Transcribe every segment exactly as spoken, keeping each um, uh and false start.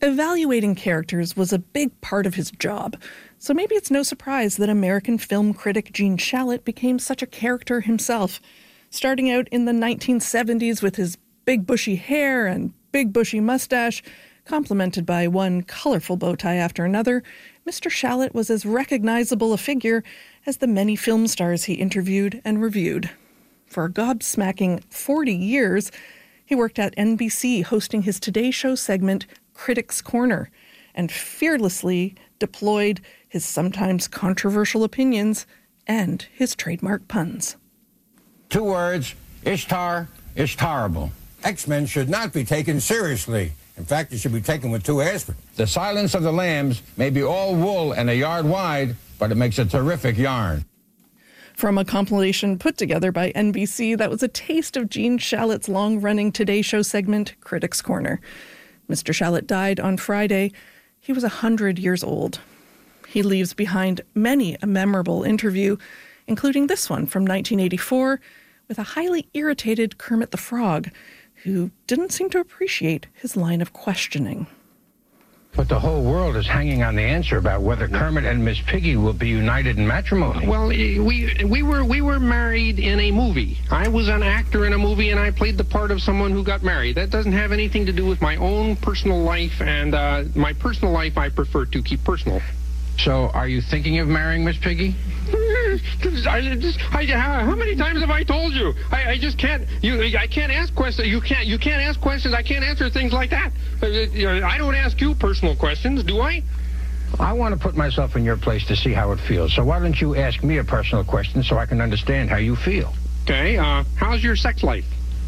Evaluating characters was a big part of his job, so maybe it's no surprise that American film critic Gene Shalit became such a character himself. Starting out in the nineteen seventies with his big bushy hair and big bushy mustache, complemented by one colorful bow tie after another, Mister Shalit was as recognizable a figure as the many film stars he interviewed and reviewed. For a gobsmacking forty years, he worked at N B C hosting his Today Show segment, Critics' Corner, and fearlessly deployed his sometimes controversial opinions and his trademark puns. Two words, Ishtar, Ishtarable. X-Men should not be taken seriously. In fact, it should be taken with two aspirin. The Silence of the Lambs may be all wool and a yard wide, but it makes a terrific yarn. From a compilation put together by N B C that was a taste of Gene Shalit's long-running Today Show segment, Critics' Corner. Mister Shalit died on Friday. He was one hundred years old. He leaves behind many a memorable interview, including this one from nineteen eighty-four, with a highly irritated Kermit the Frog, who didn't seem to appreciate his line of questioning. But the whole world is hanging on the answer about whether Kermit and Miss Piggy will be united in matrimony. Well, we we were we were married in a movie. I was an actor in a movie, and I played the part of someone who got married. That doesn't have anything to do with my own personal life, and uh, my personal life I prefer to keep personal. So, are you thinking of marrying Miss Piggy? I just, I, how many times have I told you? I, I just can't. You, I can't ask questions. You can't. You can't ask questions. I can't answer things like that. I don't ask you personal questions, do I? I want to put myself in your place to see how it feels. So why don't you ask me a personal question so I can understand how you feel? Okay. Uh, how's your sex life?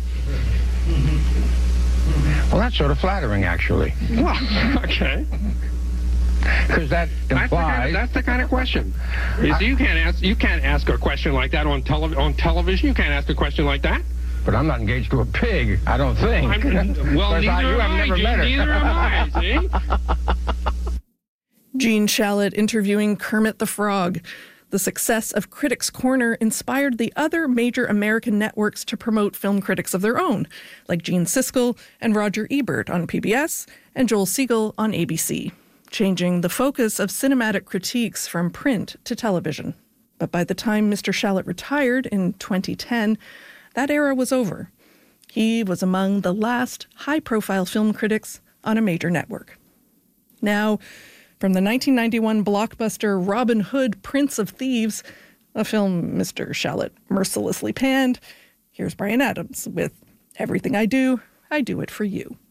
Well, that's sort of flattering, actually. Well, okay. Because that implies... That's the, kind of, that's the kind of question. You see, you can't ask. You can't ask a question like that on tele- on television. You can't ask a question like that. But I'm not engaged to a pig. I don't think. I'm, well, neither I, am I. Never met her. Neither am I. See. Gene Shalit interviewing Kermit the Frog. The success of Critics' Corner inspired the other major American networks to promote film critics of their own, like Gene Siskel and Roger Ebert on P B S and Joel Siegel on A B C, changing the focus of cinematic critiques from print to television. But by the time Mister Shalit retired in twenty ten, that era was over. He was among the last high-profile film critics on a major network. Now, from the nineteen ninety-one blockbuster Robin Hood, Prince of Thieves, a film Mister Shalit mercilessly panned, here's Bryan Adams with Everything I Do, I Do It For You.